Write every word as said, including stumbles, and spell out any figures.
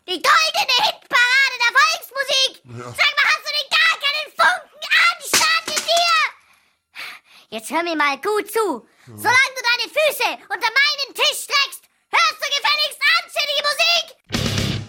Die goldene Hitparade der Volksmusik. Ja. Sag mal, hast du denn gar keinen Funken Anstand in dir? Jetzt hör mir mal gut zu. Solange du deine Füße unter meine